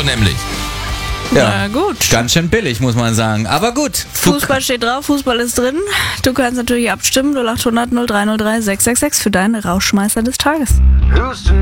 So nämlich. Ja, gut. Ganz schön billig, muss man sagen. Aber gut. Fußball steht drauf, Fußball ist drin. Du kannst natürlich abstimmen. 0800 0303 666 für deinen Rauschmeißer des Tages.